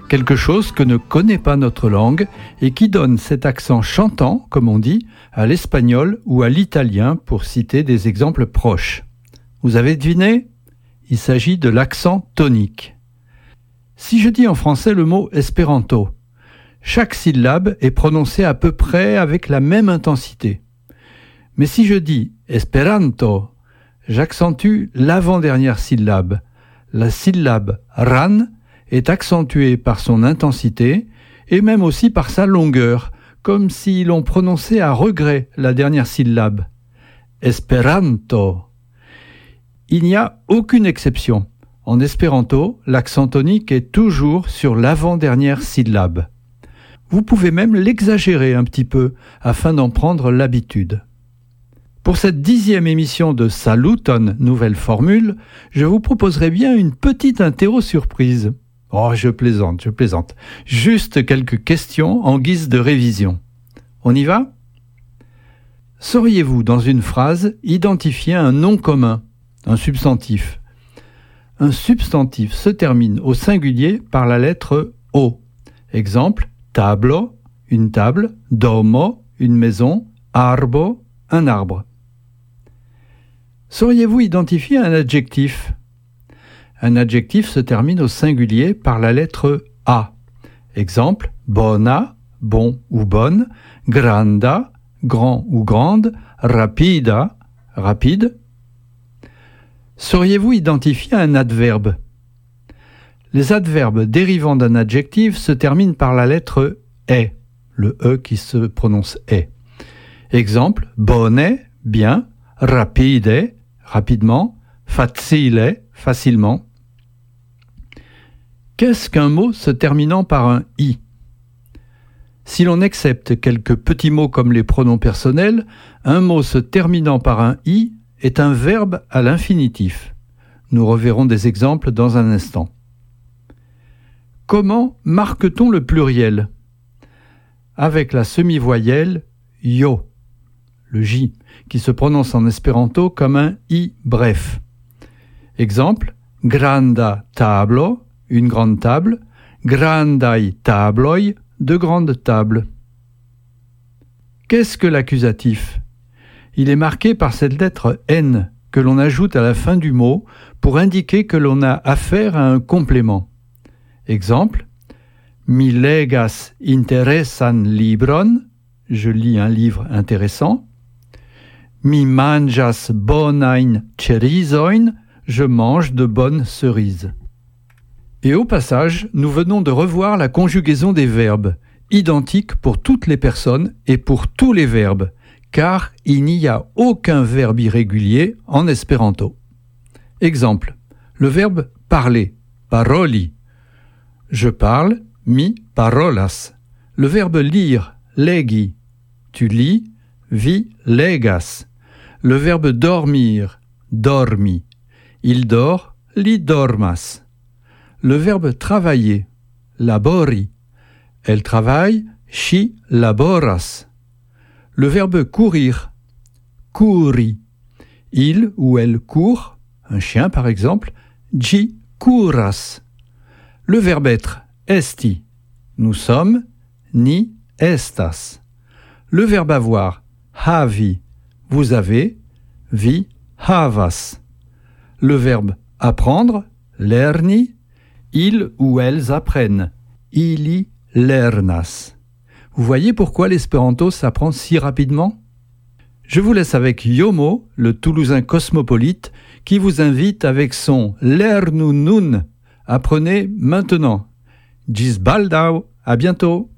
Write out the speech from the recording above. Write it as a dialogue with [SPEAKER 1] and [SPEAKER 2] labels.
[SPEAKER 1] quelque chose que ne connaît pas notre langue et qui donne cet accent chantant, comme on dit, à l'espagnol ou à l'italien, pour citer des exemples proches. Vous avez deviné ? Il s'agit de l'accent tonique. Si je dis en français le mot espéranto, chaque syllabe est prononcée à peu près avec la même intensité. Mais si je dis Esperanto, j'accentue l'avant-dernière syllabe. La syllabe ran est accentuée par son intensité et même aussi par sa longueur, comme si l'on prononçait à regret la dernière syllabe. Esperanto. Il n'y a aucune exception. En espéranto, l'accent tonique est toujours sur l'avant-dernière syllabe. Vous pouvez même l'exagérer un petit peu afin d'en prendre l'habitude. Pour cette 10e émission de Saluton, nouvelle formule, je vous proposerai bien une petite interro surprise. Oh, je plaisante. Juste quelques questions en guise de révision. On y va ? Sauriez-vous, dans une phrase, identifier un nom commun, un substantif ? Un substantif se termine au singulier par la lettre O. Exemple, tablo, une table, domo, une maison, arbo, un arbre. Sauriez-vous identifier un adjectif ? Un adjectif se termine au singulier par la lettre A. Exemple, bona, bon ou bonne, granda, grand ou grande, rapida, rapide. Sauriez-vous identifier un adverbe ? Les adverbes dérivant d'un adjectif se terminent par la lettre E, le E qui se prononce E. Exemple, bone, bien, rapide, rapidement, facile, facilement. Qu'est-ce qu'un mot se terminant par un « i » ? Si l'on accepte quelques petits mots comme les pronoms personnels, un mot se terminant par un « i » est un verbe à l'infinitif. Nous reverrons des exemples dans un instant. Comment marque-t-on le pluriel ? Avec la semi-voyelle « yo », le « j », qui se prononce en espéranto comme un « i » bref. Exemple, granda tablo, une grande table, grandai tabloi, de grandes tables. Qu'est-ce que l'accusatif ? Il est marqué par cette lettre N que l'on ajoute à la fin du mot pour indiquer que l'on a affaire à un complément. Exemple, mi legas interessan libron, je lis un livre intéressant. Mi manjas bonain cerizoin, je mange de bonnes cerises. Et au passage, nous venons de revoir la conjugaison des verbes, identique pour toutes les personnes et pour tous les verbes, car il n'y a aucun verbe irrégulier en espéranto. Exemple, le verbe parler, paroli. Je parle, mi parolas. Le verbe lire, legi. Tu lis, vi legas. Le verbe dormir, dormi. Il dort, li dormas. Le verbe travailler, labori. Elle travaille, she laboras. Le verbe courir, couri. Il ou elle court, un chien par exemple, gi couras. Le verbe être, esti. Nous sommes, ni estas. Le verbe avoir, havi. Vous avez, vi havas. Le verbe apprendre, lerni. Ils ou elles apprennent. Ili lernas. Vous voyez pourquoi l'espéranto s'apprend si rapidement ? Je vous laisse avec Yomo, le Toulousain cosmopolite, qui vous invite avec son Lernu nun. Apprenez maintenant. Gis baldau, à bientôt.